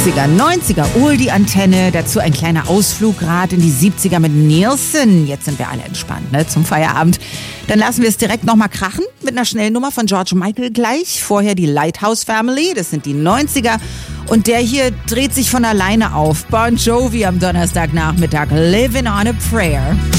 80er, 90er, Oldie-Antenne, dazu ein kleiner Ausflug gerade in die 70er mit Nielsen. Jetzt sind wir alle entspannt, ne, zum Feierabend. Dann lassen wir es direkt nochmal krachen mit einer Schnellnummer von George Michael gleich. Vorher die Lighthouse Family, das sind die 90er. Und der hier dreht sich von alleine auf. Bon Jovi am Donnerstagnachmittag, Living on a Prayer.